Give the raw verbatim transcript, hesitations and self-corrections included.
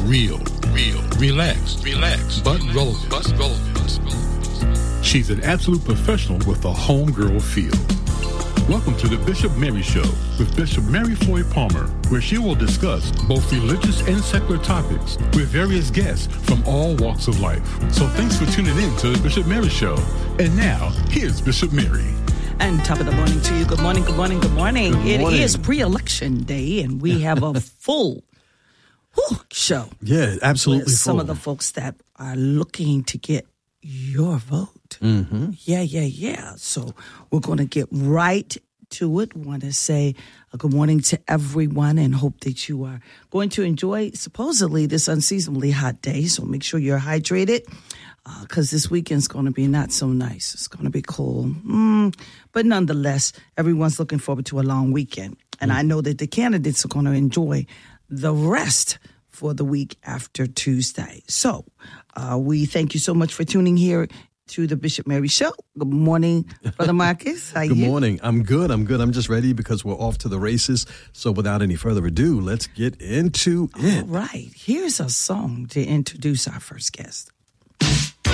Real, real, relaxed, relaxed, but relevant, but relevant. She's an absolute professional with a homegirl feel. Welcome to the Bishop Mary Show with Bishop Mary Floyd Palmer, where she will discuss both religious and secular topics with various guests from all walks of life. So thanks for tuning in to the Bishop Mary Show. And now, here's Bishop Mary. And top of the morning to you. Good morning, good morning, good morning. Good morning. It is pre-election day, and we have a full whew, show. Yeah, absolutely with some full. of the folks that are looking to get your vote. Mm-hmm. Yeah, yeah, yeah. So we're going to get right to it. Want to say a good morning to everyone and hope that you are going to enjoy supposedly this unseasonably hot day. So make sure you're hydrated because uh, this weekend's going to be not so nice. It's going to be cool. Mm, but nonetheless, everyone's looking forward to a long weekend. And mm. I know that the candidates are going to enjoy the rest for the week after Tuesday. So uh, we thank you so much for tuning here to the Bishop Mary Show. Good morning, Brother Marcus. How Good you? morning. I'm good. I'm good. I'm just ready because we're off to the races. So without any further ado, let's get into it. All right. Here's a song to introduce our first guest.